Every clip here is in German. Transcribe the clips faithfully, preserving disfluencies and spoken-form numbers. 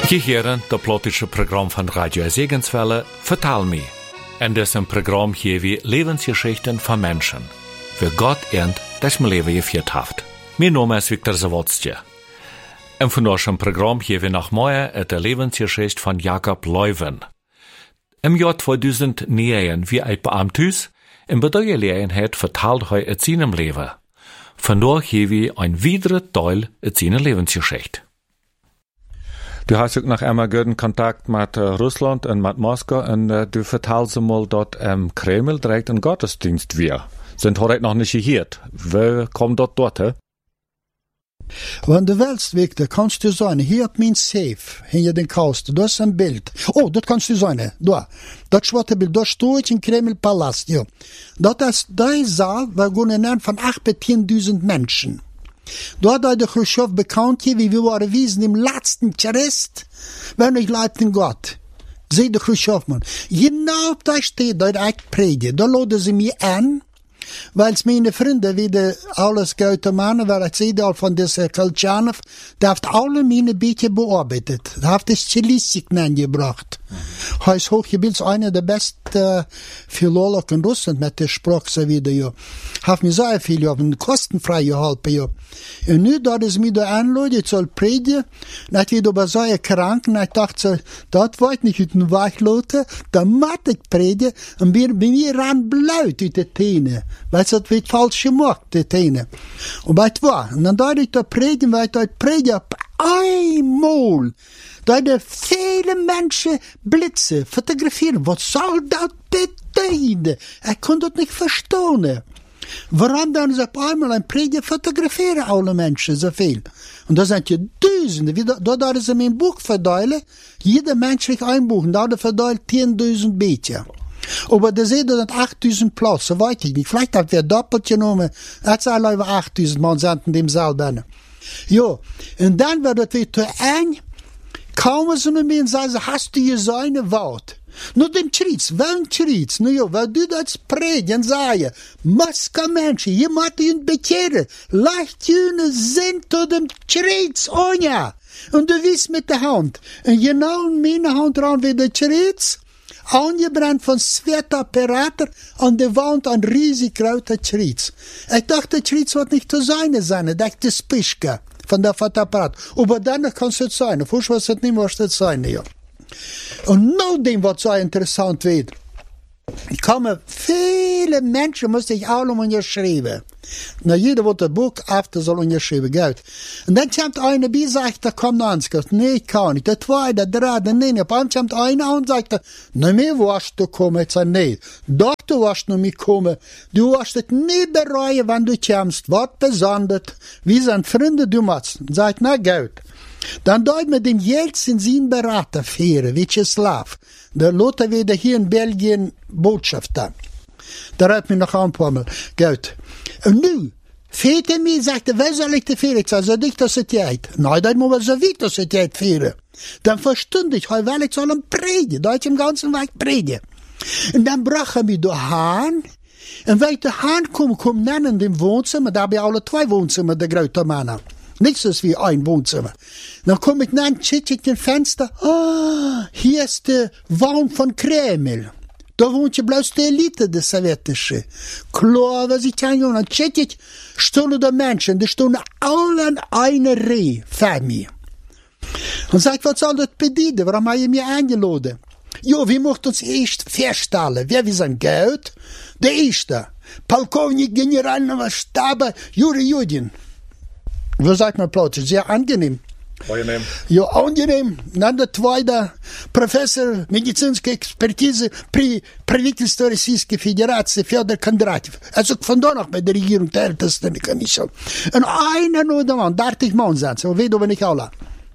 Je heren het plotische programma van Radio Segenswelle Vertaal me. En diesem Programm hier wie Lebensgeschichten von Menschen. Für Gott ernt, das mein Leben geführt hat. Mein Name ist Viktor Zawodstje. En van unserem Programm hier wir noch mehr et der Lebensgeschichte von Jakob Leuven. Im Jahr zweitausendnegen wie ein Beamtus in Bedeuergelegenheit vertalt hij et seinem Leben. Vandaag hier wir ein weiterer Teil et seiner Lebensgeschichte. Du hast auch noch einmal guten Kontakt mit uh, Russland und mit Moskau und uh, du vertellst mal dort im Kreml direkt einen Gottesdienst wir. Sind heute noch nicht gehört. Wer kommt dort dort, he? Wenn du willst, Victor, kannst du sein, hier hat mein Safe, hinter den Kasten, das ist ein Bild. Oh, das kannst du sein, da. Das schwarze Bild, da steht im Kreml-Palast, ja. Das ist der Saal, wir gehen von acht bis zehntausend Menschen. Da hat der Khrushchev bekannt, wie wir waren wiesen im letzten Christ, wenn ich lebt in Gott. Seht der Khrushchev, man. Genau da steht, da ich predige. Da laden sie mich an, weil meine Freunde wieder alles gute Männer, weil ich sehe all von dieser Koltschanow, der hat alle meine Bücher bearbeitet. Der hat das Chelistik gebracht. Mhm. Er ist hochgebildet, einer der besten äh, Philologen in Russland mit der Sprache so wieder, ja. Hat mir sehr viel, ja, kostenfrei geholfen, ja. Und nu, da ist mir da anladen, ich soll predigen, und ich wieder bei so krank, und ich dachte, das wollte ich nicht in den Weg lassen, dann muss ich predigen, und bei mir ran blut uit de tenen. Weil es hat wird falsch gemacht, die Tenen. Und weißt du was? Und dann da ich da predigen, weil ich da predigen, einmal, da die viele Menschen Blitze fotografieren. Was soll das bedeuten? Ich konnte das nicht verstehen. Warum dann ist auf einmal ein Prediger fotografieren alle Menschen so viel? Und da sind ja Duizenden. Da da ist mein Buch verdeilen. Jeder Mensch kriegt ein Buch. Und da verdeilt zehntausend Bücher. Aber da seht ihr, dat achttausend Platz, so weiß ich nicht. Vielleicht hat wir doppelt genommen. Het zijn al over achttausend man zijn in dem Saal binnen. Ja, und dann wird das wieder eng. Kommen sie mit mir und sagen, hast du hier so eine Wort? Nur dem Schritz, welchen Schritz? Nu ja, weil du das predigen, sagen, Moskau Menschen, hier macht ihn bekehren. Leicht jene sind zu dem Schritz, oh ja. Und du wies mit der Hand. Und genau in meine Hand ran wie der Schritz. Angebrannt von Sveta Operator an der Wand ein riesig grauter Schritz. Ich dachte, der Schritz wird nicht zu sein sein. Ich dachte, das Pischke von der Fotoapparat. Aber dann kann es nicht sein. Vorher was es nicht mehr sein, ja. Und noch dem, was so interessant wird. Ich komme, viele Menschen musste ich alle unterschreiben. Na, jeder wird das Buch after soll unterschreiben, Geld. Und dann kommt einer bei, sagt, da kommt noch eins, nee, ich kann nicht. Der zweite, der dritte, nee, nee. Dann kommt einer und sagt, na, mir warst du kommen. Ich sage, nee, doch, du warst noch nicht kommen. Du warst es nie bereuen, wenn du kommst. Wart besondert, wie sind Freunde, du machst. Sagt, na, Geld. Dann deut mit dem Jelzin sein Berater führen, Vyacheslav. Der Lothar wieder hier in Belgien Botschafter. Da hat mir noch ein paar Mal Geld. Und nu, fehlt er mir, sagt er, wer soll ich dir führen? Ich sage, soll ich das geht? Nein, dann muss man so weit das geht führen. Dann verstund ich, weil ich soll ihm predigen, da ich im ganzen Weg predigen. Und dann brach er mir da Hahn. Und wenn ich da Hahn komme, komm nennen in dem Wohnzimmer, da habe ich alle zwei Wohnzimmer, der große Männer. Nicht so wie ein Wohnzimmer. Dann komme ich nach, schick ich den Fenster. Ah, hier ist der Wohn von Kreml. Da wohnt ja bloß die Elite, der sowjetische. Klar, was ich kann, und dann schick ich, stehen da Menschen, die stehen alle in einer Reihe für mich. Und sagt, was soll das bedeuten? Warum habe ich mich eingeladen? Jo, wir möchten uns erst feststellen, wer wir sind Geld? Der erste, Polkovnik Generalного Штаба Juri Judin. Wo sagt man plötzlich? Sehr angenehm. Angenehm. Ja, angenehm. Dann der zweite Professor medizinische Expertise при правительстве Российской Федерации Федор Кондратьев. Also von da noch bei der Regierung der ältesten Kommission. Und einer nur der Mann, dreißig Mann sind, so wie du aber nicht alle.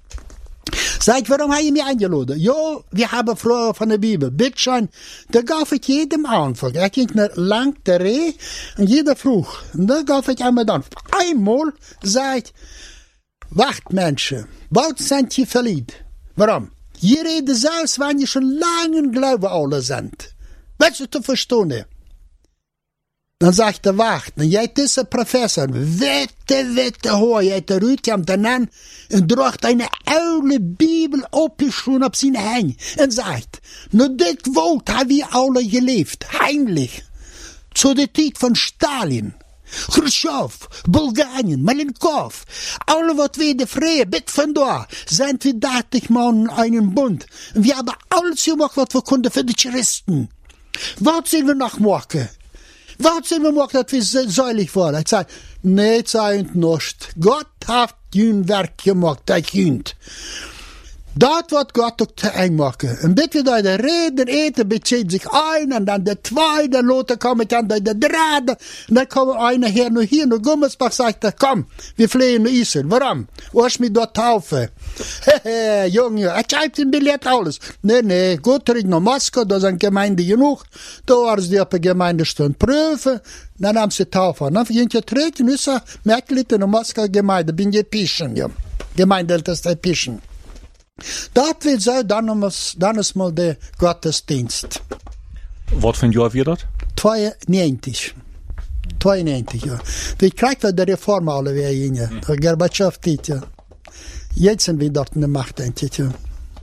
Sag, warum habe ich mich eingeladen? Ja, wir haben Fragen von der Bibel. Bitteschön, da gab ich jedem Anfang. Er ging nach lang der Reh und jeder frug. Und da gab ich einmal dann. Einmal sagt, wacht Menschen, bald sind die verliebt. Warum? Hier reden selbst, wenn die schon lange Glaube alle sind. Weißt du zu verstehen? Dan zegt de wacht, jij is een professor, witte, witte hoor, jij te ruitjamt en dan en draagt een oude Bibel opgeschoen op zijn heen en zegt, nu dit woord hebben we alle geleefd, heimlich, zu de tijd van Stalin, Khrushchev, Bulgarien, Malenkov, alle wat we de vrije bit van daar, zijn we dertig man in een bund. En we hebben alles gemaakt wat we konden voor de Christen. Wat zullen we nog maken? Wat zullen we maken dat we zuilig worden? Ik zei, nee, het zei niet. God heeft hun werk gemaakt, dat kunt. Dat wat God ook te eind maken. En beetje dat de reden eten bezet zich een, en dan de tweede loten komen dan de derde. En dan komen een hier, nu hier, nu Gummelsbach zegt, kom, we vliegen naar Israël. Waarom? Was me dat taufen? Hehe, jongen, ik heb een biljet, alles. Nee, nee, goed terug naar Moskau, dat is een gemeente genoeg. Daar waren ze op een gemeente staan proeven. Dan hebben ze taufen. Dan ging je terug, nu is er merkelijk in de Moskau gemeente, ben je pischen, ja. Gemeente, dat is de pischen. Dat wil zo, dan is, dan is mal de godsdienst. Wat voor jaar weer dat? tweeënnegentig. tweeënnegentig, ja. Die krijgt we de reform alweer in, ja. De Gorbachev tijd, ja. Jetzt zijn we dort in de macht, denk ik, ja.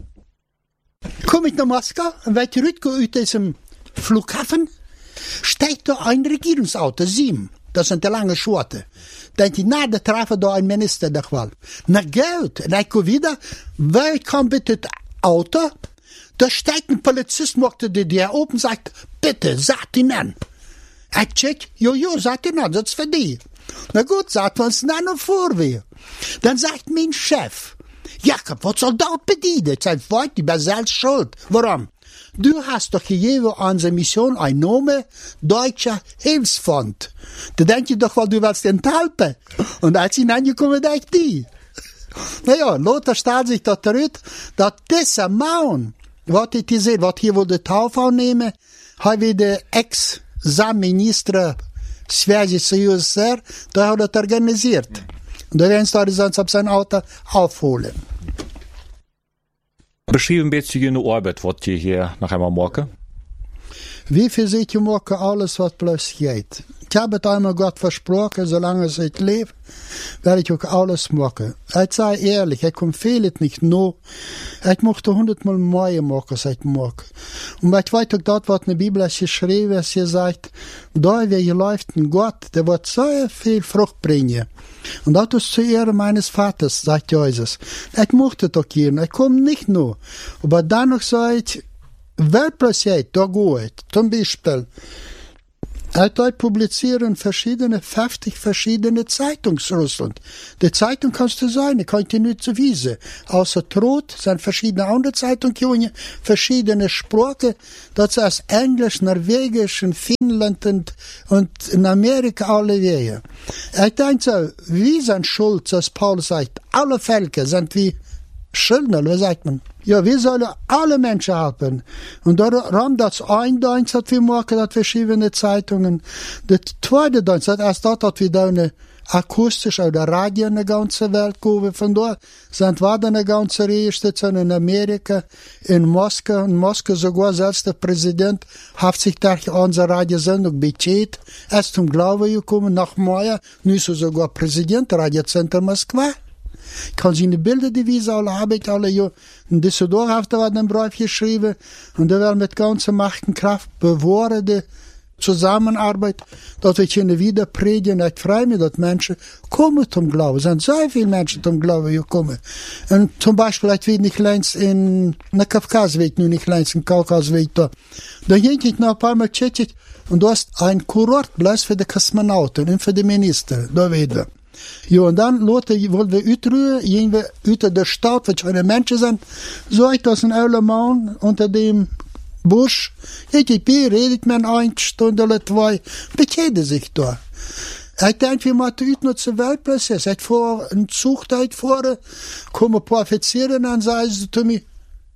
Kom ik naar Moskau en weet je, uit diesem Flughafen steigt da ein Regierungsauto, sieben. Dat zijn te lange schorten. Denk je, na de treffen daar een minister nog wel. Na Geld. En ik kom wieder, wij komen met het auto. Daar steigt een Polizist, macht de deur open, sagt, bitte, zet ihn an. Ik check, jojo, zet ihn an, dat is voor die. Na goed, zet we ons nou nog voor weer. Dan zegt mijn chef, Jacob, wat zal dat bedienen? Ik zei, wat, je bent zelf schuld. Waarom? Du hast doch gegeven aan zijn Mission een Name, Deutscher Hilfsfonds. Dan denk je toch wel, du willst den helpen. Und als hij aangekomen, dacht die. Naja, Lothar staat zich dat eruit, dat deze man, wat ik gezegd, wat hier wil de Taufe nemen, hij wil de ex-Minister Связи с U S S R, daar had het organisiert. En daar werden ze ons op zijn auto afholen. Beschrijf een beetje je arbeid, wat je hier nog einmal maken. Wie für sich machen alles, was bloß geht. Ich habe es einmal Gott versprochen, solange ich lebe, werde ich auch alles machen. Ich sage ehrlich, ich komme vieles nicht nur. Ich möchte hundertmal mehr machen, als ich mag. Und ich weiß auch dort, was in der Bibel ist geschrieben, es gesagt, da wie läuft ein Gott, der wird so viel Frucht bringen. Und das ist zu Ehre meines Vaters, sagt Jesus. Ich möchte doch hier, ich komme nicht nur. Aber dann noch sagt ich, Weltplötzlich, da geht, zum Beispiel, ich publizieren verschiedene, fünfzig verschiedene Zeitungsrussland. Die Zeitung kannst du sein, ich kann dir nicht zu wiesen. Außer Trot sind verschiedene andere Zeitungen, verschiedene Sprachen, das ist Englisch, Norwegisch, in Finnland und, und in Amerika alle Wege. Ich denke so, wir sind schuld, als Paul sagt, alle Völker sind wie Schuldner, wie sagt man? Ja, wir sollen alle Menschen helfen. Und darum, das ein Dienst, das wir machen, das verschiedene Zeitungen. Der zweite Dienst, das ist das, dass wir da eine akustisch oder Radio in der ganzen Welt kommen. Von dort sind wir dann eine ganze Reihe in Amerika, in Moskau. In Moskau sogar selbst der Präsident hat sich durch unsere Radiosendung bezahlt. Er ist zum Glauben gekommen, nach Meier, nun ist er sogar Präsident, Radiocenter Moskwa. Ich kann sie in die Bilder, die wir alle haben, ich alle, ja, in Düsseldorf hat er einen Brief geschrieben, und er will mit ganzer Macht und Kraft bewahren die Zusammenarbeit, dass wir hier wieder predigen, ich freue mich, dass Menschen kommen zum Glauben, es sind so viele Menschen zum Glauben gekommen. Und zum Beispiel, ich will nicht längst in, na Kafkasweg, nur nicht längst in Kaukasweg da. Da ging ich noch ein paar Mal tschetschig, und du hast ein Kurort, bloß für die Kosmonauten und für die Minister, da wieder. Ja, und dann, Leute, wollen wir utrühren, gehen wir unter der Stadt, weil keine Menschen sind. So ich das ein alter Mann unter dem Busch. Ich bin, redet man eine Stunde oder zwei, bekehrt sich da. Ich denke, wir machen heute noch zur Weltprozess. Ich vor einen Zug da vor, kommen ein paar Offiziere und sagen sie zu mir,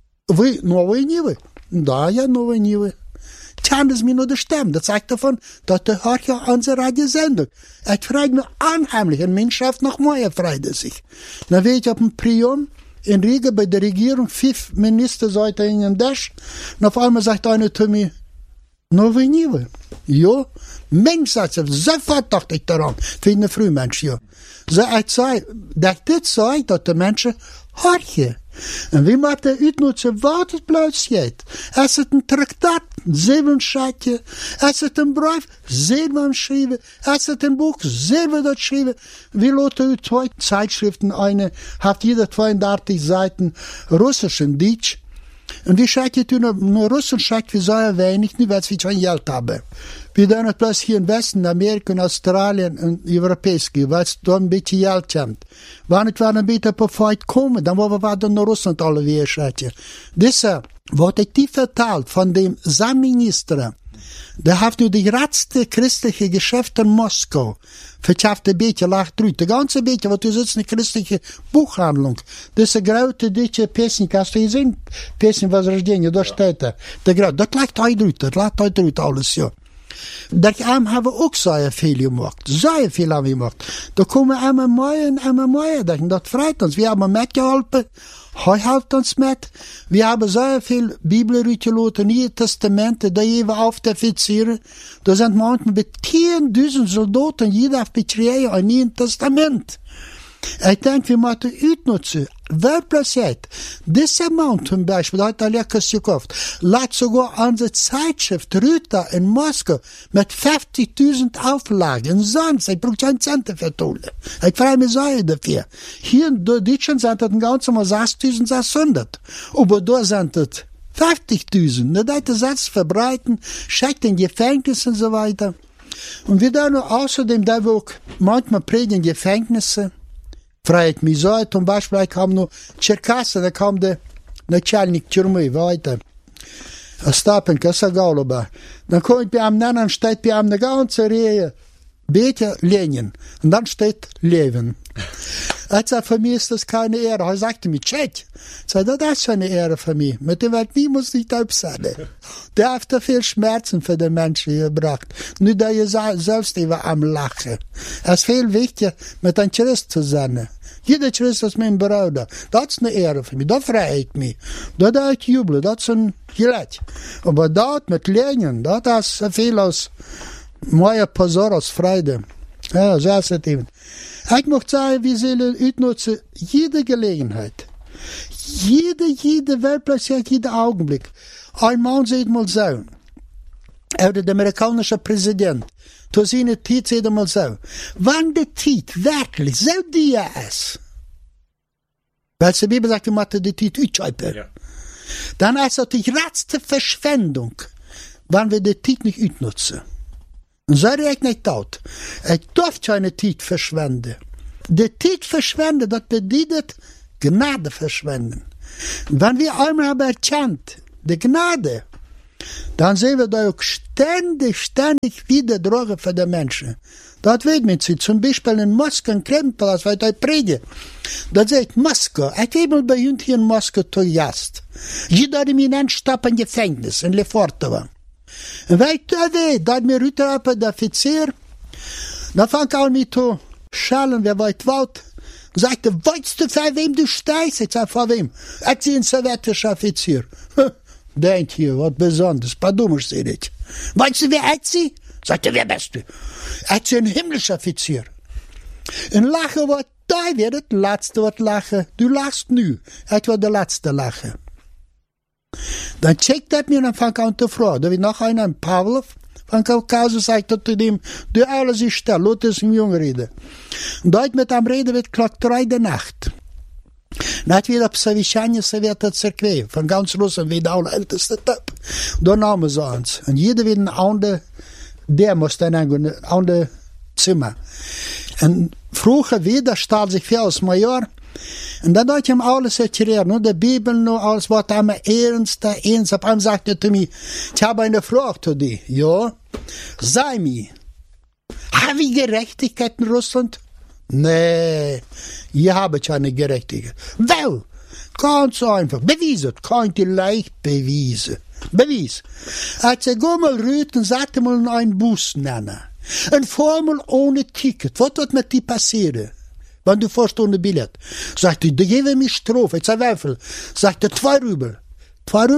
вы новые Нивы? Да, я новые Нивы. Kann es mir nur der Stimme. Das zeigt davon, dass der hört ja unsere Radiosendung. Er freut mich unheimlich. Ein Mensch schafft noch mehr, freut er sich. Dann war ich auf dem Prion in Riga bei der Regierung, fünf Minister seid in dem Dash. Und auf einmal sagt einer zu mir, Новые Нивы. Ja, mensen, sofort dacht ik daaraan. Vind een Frühmensch, ja. Ze het zei, dat dit zei, dat de mensen hartje. En wie maakt de uitnutsen wat het pluitje? Als het een traktaat, zeven schatje. Als het een brief, zeven schrijven. Als het een boek, zeven dat schrijven. Wie laten u twee Zeitschriften, eine, heeft jeder tweeëndertig Seiten Russisch en Deutsch. En wie schrijft je toen naar Russisch, schrijft we zeer weinig, nu wat we geen geld hebben. We doen het plus hier in Westen, Amerika, en Australië en Europees, weil es da een beetje geld komt. Wanneer het wel een beetje op een feit komen, dan worden we dan naar Rusland alweer schrijven. Dus, wat ik die vertaald van de zamminister, der heeft nu de grootste christelijke geschäft in Moskau. Verschafft een beetje lacht eruit. De ganze beetje, want er is een christelijke boekhandel. Dus een grote dikke pesnik, als je gezien, pesnik was rождения, daar staat er. De grote, dat lijkt uit eruit, dat lijkt uit eruit alles, ja. Dat hebben we ook zeer veel gemaakt. Zeer veel hebben we gemaakt. Da komen immer meer en immer meer. Dat freut ons. We hebben metgeholpen. Hij helpt ons met. We hebben zeer veel Bibelen uitgelaten, Nieuwe Testamenten, dat je auf te officieren. Er zijn manchmal met tienduizend soldaten, jeder heeft betreden een Nieuw Testament. Ik denk, we moeten uitnutzen. Weltplötzlich, diese Mann zum Beispiel, da hat er leckers gekauft, lädt sogar unsere Zeitschrift Rüter in Moskau mit vijftigduizend Auflagen. Sonst, ich brauche keinen Cent für Tolle. Ich freue mich sehr dafür. Hier in Deutschland sind das ganz mal zesduizend aber da sind das vijftigduizend. Da hat er das verbreiten, schickt in Gefängnis und so weiter. Und wir dann außerdem, da wir auch manchmal predigen Gefängnisse, freut mich so, zum Beispiel, ich kam noch Черкассы, da kam der начальник тюрьмы, weiter. Остапенко, Сагалуба. Dann kommt bei einem anderen, steht bei einem eine ganze Reihe, Bete Lenin. Und dann steht Levin. Er sagt, für mich ist das keine Ehre. Er sagte mir, Tschech. Ich sagte, das ist eine Ehre für mich. Mit dem Welt, nie muss ich taub sein. Der hat da viel Schmerzen für den Menschen gebracht. Nur da ihr selbst immer am Lachen. Es ist viel wichtiger, mit einem Christ zu sein. Jeder Christ ist mein Bruder. Das ist eine Ehre für mich. Da freue ich mich. Da da ich jubel. Das ist ein Geleit. Aber dort mit Lenin, das ist viel aus mooie Pasor aus Freude. Ja, so ist es eben. Ich möchte sagen, wir sollen utnutzen jede Gelegenheit. Jede, jede Weltplatz, jeder Augenblick. Ein Mann sagt mal so, oder der amerikanische Präsident, zu seiner Zeit sagt er mal so, wenn die Zeit wirklich so dir ist, weil die Bibel sagt, wir müssen die Zeit ausschalten, ja. Dann ist das die größte Verschwendung, wenn wir die Zeit nicht utnutzen. Und so ich nicht out. Ich darf keine Zeit verschwenden. Die Zeit verschwenden, das bedeutet Gnade verschwenden. Wenn wir einmal haben erkannt, die Gnade, dann sehen wir da auch ständig, ständig wieder Drogen für die Menschen. Das wird mit sich. Zum Beispiel in Moskau, in Kremlpalast, weil ich predige. Da sagt Moskau, ich habe mal bei uns hier in Moskau zu Gast. Jeder hat mich einstappt in Gefängnis, in Lefortovo. En wij toen, dat me uiterapen de officier, dan fang ik al mee te schellen, wie weet wat. Dan zei hij, weißt du, voor wem du stijst? Ik zei, voor wem? Ik zie een sowjetische officier. Denk je, wat besonders, подумаешь, zei ik. Weißt du, wie ik zie? Sagt er, wer bist du? Ik zie een himmlische officier. En lachen wat, daar weer het laatste wat lachen. Du lachst nu. Ik wil de laatste lachen. Dann checkt er mir, dann fängt er an zu fragen. Da wird noch einer, ein Pavlov, von Kaukasus, sagt er zu dem, du alles ist still, lass es im Jungen reden. Und dort mit am Reden wird klockt drei der Nacht. Dann hat wieder Совещание Совета Церквей, von ganz Russland, wie der allerälteste Typ. Da nahmen sie uns. Und jeder wird ein anderer, der muss dann ein anderes Zimmer. Und früher wieder stellt sich vor als Major, en dan had je hem alles erklären, no, de Bibel, no, alles wat allemaal ernst, ernst. Op hem sagte er zu mir, ich habe eine Frage zu dir. Ja, sei mir, haben wir Gerechtigkeit in Russland? Nee, hier habe ich keine Gerechtigkeit. Wel, ganz einfach, bewiesen, kann ich leicht bewiesen. Bewies. Als er mal rüten, sagte mal einen Bus nennen. Een Formel ohne Ticket. Was wird mit dir passieren? Wenn du fährst ohne Billett. Sagt er, da gebe mir Strafe. Ich sag, wie viel? Sagt er, zwei Rubel. Zwei Rubel?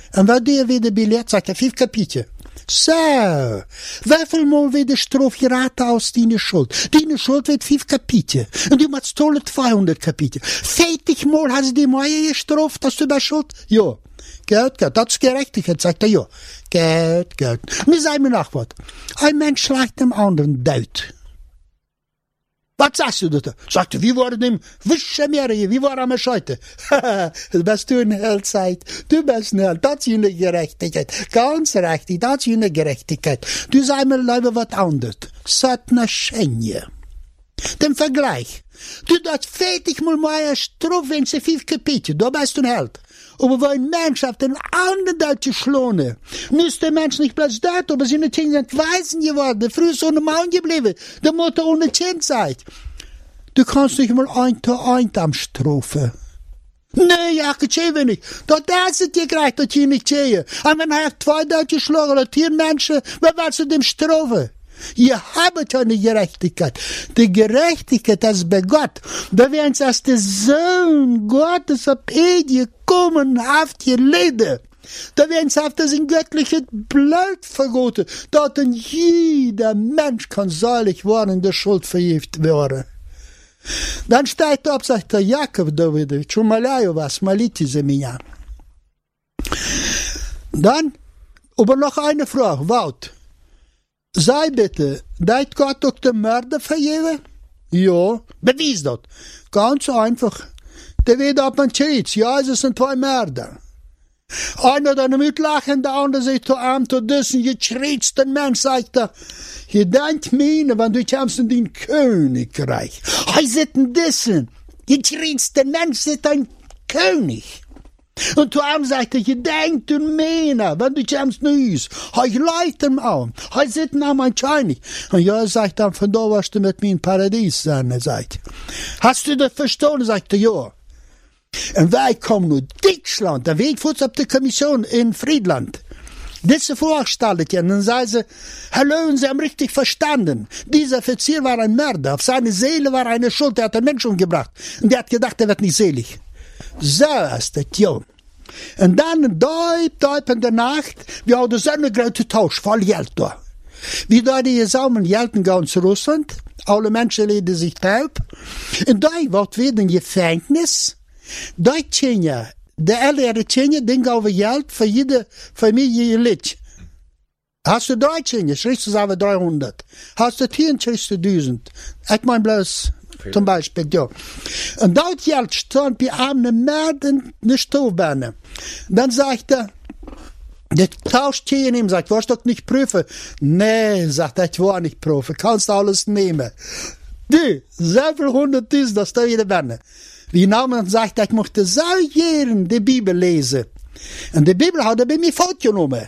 En wat deed weer de biljet? Sagt er, vijf kapitel. So, wieviel Mal wird die Strafe geraten aus deiner Schuld? Deine Schuld wird fünf Kapitel. Und du machst tolle zweihundert Kapitel. vierzig Mal hast du die Meier gestraft, dass du bei Schuld? Ja. Gut, gut. Das ist Gerechtigkeit, sagt er, ja. Gut, gut. Mir sei mir Nachwort. Ein Mensch schlägt dem anderen Deut. Was sagst du da? Sagt er, wie war dem Wische Meere, wie war am Scheute? Du bist du ein Held, Zeit. Du bist ein Held. Das ist eine Gerechtigkeit. Ganz richtig, das ist eine Gerechtigkeit. Du sei mir lieber was anderes. Sagt eine Schenje. Den Vergleich. Du das vierzig Mal mehr Strafe, wenn sie fünf Kapitel. Da bist du ein Held. Aber wenn ein Mensch auf den anderen Deutsche schlone, nun ist der Mensch nicht bloß dort, aber seine Kinder sind Waisen geworden, früher ist ohne Mann geblieben, der Mutter ohne Kind seid. Du kannst nicht mal ein Tag ein am Strafe. Nee, ja, ich sehe nicht. Das ist es dir gereicht, dass ich nicht sehe. Und wenn er zwei Deutsche schlagen oder vier Menschen, wer willst du dem strafen? Ihr habt eine Gerechtigkeit. Die Gerechtigkeit ist bei Gott. Da werden sie als der Sohn Gottes auf Erde kommen, auf die Lede. Da werden sie auf das in göttliches Blut vergoten, dass dann jeder Mensch kann selig werden, der Schuld vergift werden. Dann steht da, sagt der Jakob Davidovich, umоляю вас, молите за меня. Dann, aber noch eine Frage, Wout. Sei bitte, deit Gott auch den Mörder vergeben? Ja, bewies das. Ganz einfach. Der wird ab und schritt, ja, es sind zwei Mörder. Einer dann mitlachen, der andere sagt, du arm, du düssen, je schrittst den Mensch, sagt er, je denkt mir, wenn du kommst in dein Königreich. He sitten düssen, je schrittst den Mensch, ist ein König. Und du arm sagt er, je denkt du mir, wenn du kommst in uns. He leit ihm an, he sitten am ein König. Und ja, sagt er, von da warst du mit mir im Paradies sein, sagt. Hast du das verstanden, sagt er, ja. Und wij komen naar Deutschland, da weet ik op de Kommission in Friedland. Diese Vorstellung, und dann sagen sie, hallo, Sie haben richtig verstanden. Dieser Offizier war ein Mörder, auf seine Seele war eine Schuld, er hat einen Menschen umgebracht. Und der hat gedacht, er wird nicht selig. So ist das, ja. Und dann, deut, deut in der Nacht, wir haben so einen großen Tausch, voll Geld da. Wie da die gesammelten Geld in ganz Russland, alle Menschen leden sich taub. Und da wird wieder ein Gefängnis. Die Tjenja, de ältere Tjenja, den gaven Geld für jede Familie ihr Lid. Hast du drei Tjenja, schriftst du aber dreihundert. Hast du zehn, schriftst du tausend. Ich mein bloß, zum Beispiel, ja. Und dort Geld stand bei einem Mörden eine Stoffbahn. Dann sagt er, der tauscht hier ihm, sagt, warst du doch nicht prüfen? Nee, sagt er, ich war nicht prüfen, kannst du alles nehmen. Du, so viel hunderttausend, das da jeder Bände. Wie namen sagt, ich mochte so jeden die Bibel lesen. Und die Bibel hat er bei mir fortgenommen.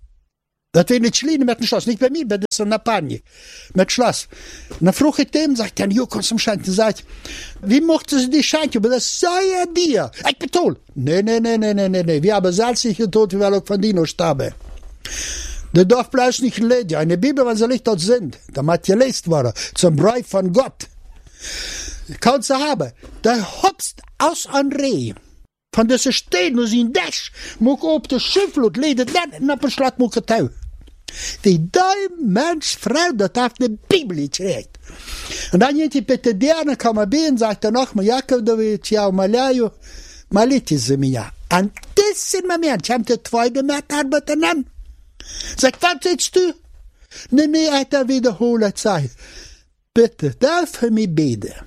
Das will nicht schlimm mit dem Schloss, nicht bei mir, bei der Napagne. Mit Schloss. Und dann frug ich dem, sagt er, jo, kommst du zum Schenken? Sagt, wie mochten sie die Schenken? Aber das sei er dir. Ich bin toll. Nee, nee, nee, nee, nee, nee, nee. Wir haben selbst nicht getötet, weil auch von Dino starben. Der darf bloß nicht lesen. Eine Bibel, wenn sie nicht dort sind, damit gelesen worden, zum Brief von Gott. Kannst du haben. Der hopst aus an Reh. Von dieser Stehen, wo sie in Dash, muck op de Schifflut, ledet net en op een slot muck getouw. Die duim Mensch, Frau, dat heeft de Bibel geschreven. En dan jent hij bij de derde kwam bij en zegt er nog, maar Jacob, dat weet je, malayo, malite ze mij. En deze moment, je hebt de tweede met arbeiten aan. Zeg, wat zegt u? Nee, nee, hij heeft wiederholen, zei, bitte, darf voor mij beden.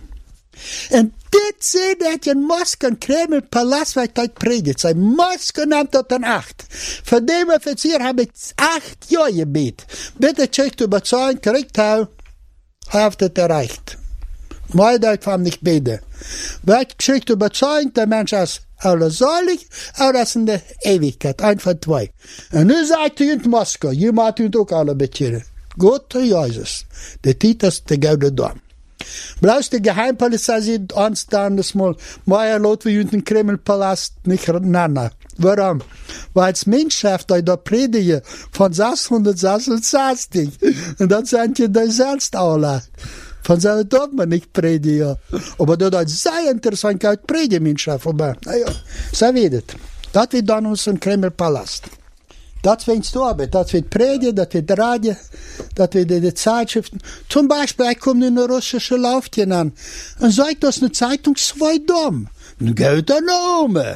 En dit zei dat je Moskau en Kreml Palast waar ik predigt. Zij Moskau nam tot een acht. Voor die officier heb ik acht jaar gebeten. Bitte check te überzeugen, kriegt hij, hij heeft het erreicht. Maar dat kwam niet beten. Weil ich check te überzeugen, der Mensch ist allersäulig, oder ist in der Ewigkeit. Ein von zwei. Und nu sagt u in Moskau, je maakt u ook alle betjeren. Gut, Jesus. De Titel ist der Goude Dom. Bloß die Geheimpolizei sieht uns dann das mal, Meier laut wie in den Kremlpalast nicht nennen. Warum? Weil als Menschschaft da predigen von sechshundert sechsundsechzig. Und dann sind die da selbst alle. Von so darf man nicht predigen. Aber das ist sehr interessant, dass Predigen Menschschaft. Aber, naja, so wird es. Dat wird dann unser Kremlpalast. Das wird die Arbeit, das wird Predigen, das wird Radio, das wird die Zeitschriften. Zum Beispiel, ich komme in eine russische Lauftier an und sagt, das ist eine Zeitung, zwei dumm. Dann geht er noch um.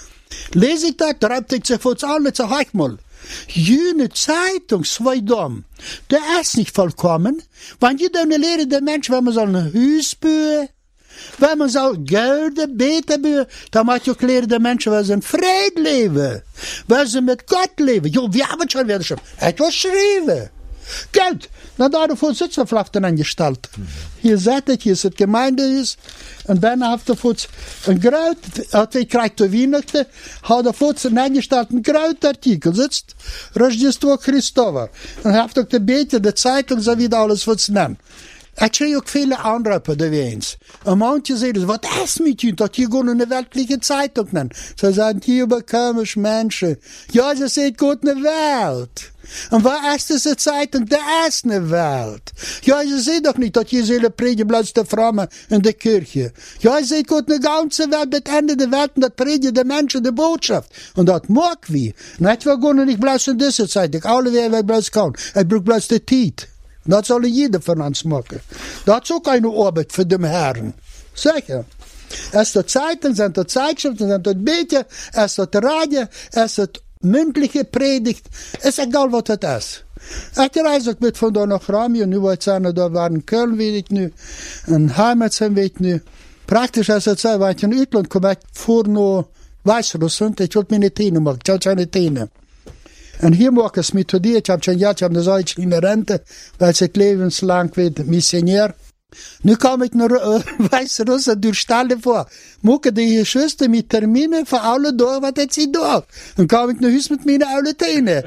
Lese ich das, treibt ich sich vor alle, sag ich mal. Jene Zeitung, zwei dumm. Der ist nicht vollkommen. Wenn jeder eine Lehre der Mensch, wenn man so ein Haus bauen, wenn man so Geld beten bauen, dann macht auch leren der Menschen, weil sie in Frieden leben. Weil sie mit Gott leben. Jo, wir haben schon wieder schon etwas geschrieben. Geld. Na, daarvoor zit ze vlakten aangesteld. Hier zit het, hier is het gemeentehuis. En bijna heeft de voets een groot, als hij krijgt de Weihnachten, had de voets een aangesteld, een groot artikel. Zit Rождество Christova. En heeft ook de beetje, de Zeitung, zo wie alles wat ze nemen. Ik kreeg ook vele aanroepen, de weens. En manche zeiden, wat is met u, dat je gewoon een weltliche Zeitung nennt. Ze zeiden, hier bekommers mensen. Ja, ze zegt, goed een Welt. En waar is deze Zeitung? De is een Welt. Ja, ze zegt toch niet, dat je zullen predigen bloos de vrouwen in de kirche. Ja, ze zegt, goed een ganze Welt, het einde der Welt, en dat predigen de mensen de boodschap. En dat mag wie. Net we gewoon niet bloos in deze Zeitung. Alle weer bloos kan. Ik broek bloos de tijd. Dat zal jeder van ons maken. Dat is ook een arbeid voor de heren. Zeker. Als de Zeitung, zijn de Zeitschriften, zijn het beetje, als het radio, als het mündliche Predigt, is egal wat het is. Ik reis ook met vandaag naar Ramje, nu wat zijn daar waren Köln, weet ik nu, en Heimat zijn, weet ik nu. Praktisch als het zijn, want in Uitland kom ik voor naar Weißrussland, ik wil mijn tenen maken, ik wil zijn tenen. En hier mag ik methodie, ik heb schon gehad, ik heb de Zeit in Rente, weil ik levenslang weet missionair. Nu kom ik naar uh, Weißrussland door Stalle voor. Moeke die hier Schüster met terminen voor alle door wat het ze door. Dan kom ik naar huis met mijn oude tenen.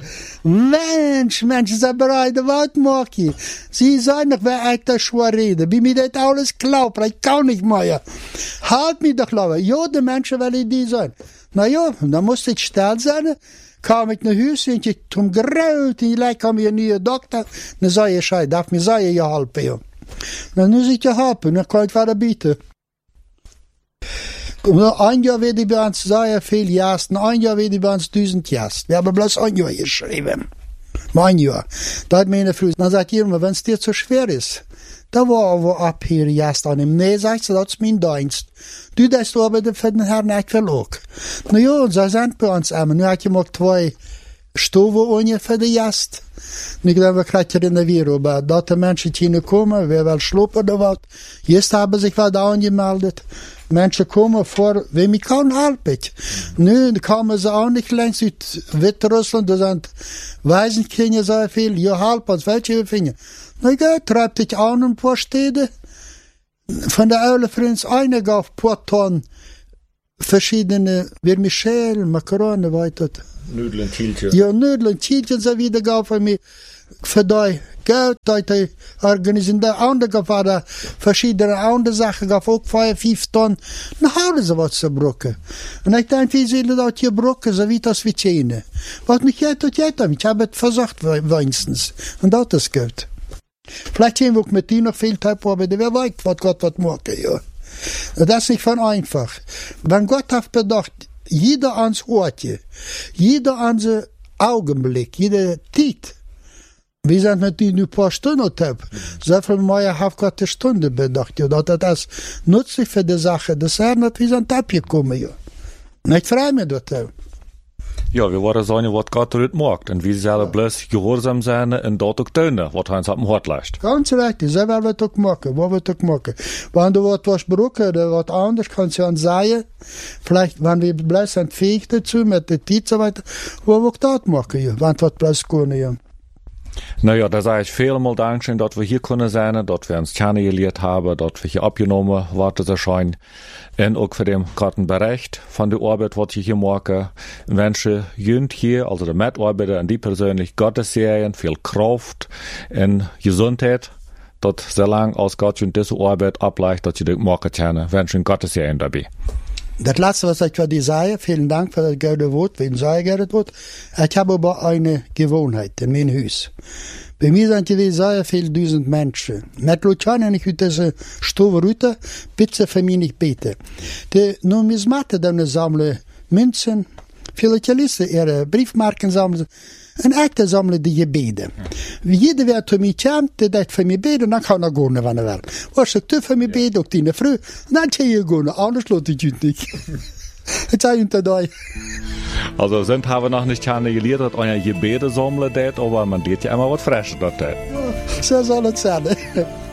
Mensch, mensen zijn bereid, wat mag je? Ze zijn nog wel uit de schwaar reden. Bij mij dat alles glaubt, ik kan niet meer. Halt me doch lauwe. Ja, de mensen willen die zijn. Nou ja, dan moest ik stil zijn. Kam ik naar huis en je toen groot en je lijkt kwam je een nieuwe dokter. Dan zei je, schei, darf me zei je helpen, joh. Nou, nu zit je helpen, dan kan je het verder bieden. Ein Jahr werde ich bei uns sehr viel jasten, ein Jahr werde ich bei uns tausend jasten. Wir haben bloß ein Jahr geschrieben. Ein Jahr. Da hat meine Frau, dann sagt jemand, wenn es dir zu schwer ist, da war wir ab hier jast an ihm. Nee, sagt sie, das ist mein Dienst. Du, das du aber für den Herrn nicht verlog. Na ja, und so sind bei uns immer. Nu hat ich mal zwei Stufen ohne für die Jast. Und ich glaube, wir kriegen renovieren, aber da die Menschen hinkommen, wer will schlupen oder was. Jetzt haben sich was angemeldet. Menschen kommen vor, wem ich kann helfen. Nu kommen sie auch nicht längst aus Weißrussland, da sind Waisenkinder so viel, ja, help uns, welche finden. Na ja, treibt ich an ein paar Städte. Von der Eule Prinz, eine gab ein paar Tonnen verschiedene, wie Michel, Macaroni, weiter. Nudeln und Tielchen. Ja, Nudeln und Tielchen so wieder gab für mich. Für die Geld, die organisieren, die andere gab da verschiedene andere Sachen, gab auch vier, fünf Tonnen. Dann haben sie was zu brücken. Und ich denke, wie sollen das hier brücken, so wie das wie Zähne. Was mich jetzt und jetzt, ich habe es versucht, wenigstens. Und das ist gut. Vielleicht sehen wir auch mit dir noch viel Zeit, aber wer weiß, was Gott was macht, ja. Das ist nicht von einfach. Wenn Gott hat bedacht, jeder ans Hortje, jeder an den Augenblick, jede Zeit, wir sind mit dir nur ein paar Stunden gehabt, so viel mehr hat Gott eine Stunde bedacht, ja. Das ist nützlich für die Sache, das ist nicht wie so ein Tab gekommen, ja. Und ich freue mich dort. Ja, wir wollen sagen, was Gott dort macht. Und wir sollen ja. bloß gehorsam sein und dort auch tun, was uns am Hort leicht. Ganz richtig, so werden wir das auch machen, was wir das auch machen. Wenn du was brauchst oder was anderes, kannst du uns sagen, vielleicht, wenn wir bloß sind fähig dazu, mit der Zeit so weiter, was wir das machen, ja, wenn wir bloß können, ja. Naja, da sage ich vielmal Dankeschön, dass wir hier können sein, dass wir uns kennengelernt haben, dass wir hier abgenommen worden erscheinen. Und auch für den gerade Bericht von der Arbeit, was ich hier mache. Wünsche jünd hier, also der Mitarbeiter und die persönlich Gottes Serien, viel Kraft und Gesundheit, dass so lange aus Gott schon diese Arbeit ableicht, dass sie das machen können. Wünsche Gottes Serien dabei. Das letzte, was ich für die sage, vielen Dank für das gute Wort, wenn ich sage, Wort. Ich habe aber eine Gewohnheit in meinem Haus. Bei mir sind die sehr viele tausend Menschen. Mit Luciano ich heute diese Stufe runter, bitte für mich nicht beten. Die, nun, wir machen dann sammeln Münzen, Viele Jalisten ihre Briefmarken sammeln. En echte samler de gebeden. Jeder vet hur mycket kämt, det är det för mig bed och dan kan jag gå när man är väl. Var så tuff för mig bed och dina fru, dan kan jag gå när alles låter ju inte. Det säger inte dig. Also sind haben wir noch nicht keine gelehrt, dass euer Gebete sammeln, aber man geht ja immer was Freshes dort. Så soll det säga.